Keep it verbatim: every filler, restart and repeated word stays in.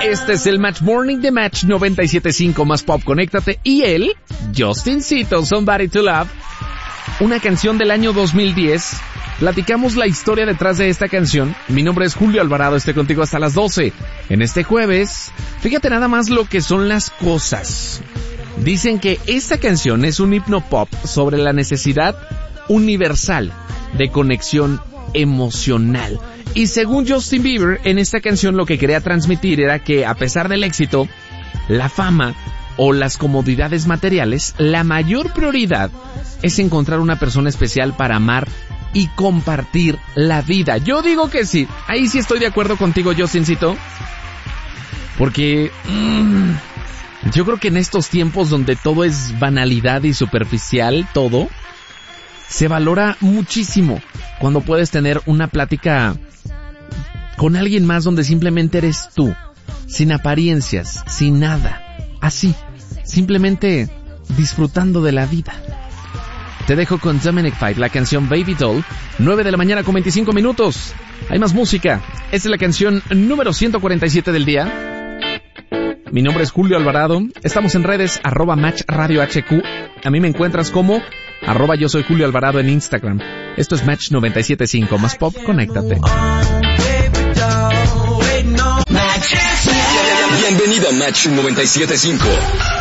Este es el Match Morning de Match noventa y siete punto cinco más Pop. Conéctate. Y él, Justincito, Somebody to Love. Una canción del año dos mil diez. Platicamos la historia detrás de esta canción. Mi nombre es Julio Alvarado, estoy contigo hasta las doce. En este jueves, fíjate nada más lo que son las cosas. Dicen que esta canción es un hipnopop sobre la necesidad universal de conexión emocional. Y según Justin Bieber, en esta canción lo que quería transmitir era que a pesar del éxito, la fama o las comodidades materiales, la mayor prioridad es encontrar una persona especial para amar y compartir la vida. Yo digo que sí, ahí sí estoy de acuerdo contigo, Justincito, porque mmm, yo creo que en estos tiempos donde todo es banalidad y superficial, todo, se valora muchísimo cuando puedes tener una plática con alguien más donde simplemente eres tú, sin apariencias, sin nada, así, simplemente disfrutando de la vida. Te dejo con Dominic Fike, la canción Baby Doll, nueve de la mañana con veinticinco minutos. Hay más música. Esta es la canción número ciento cuarenta y siete del día. Mi nombre es Julio Alvarado. Estamos en redes, arroba Match Radio H Q. A mí me encuentras como arroba yo soy Julio Alvarado en Instagram. Esto es Match noventa y siete punto cinco más Pop. Conéctate. Bienvenido a Match noventa y siete punto cinco.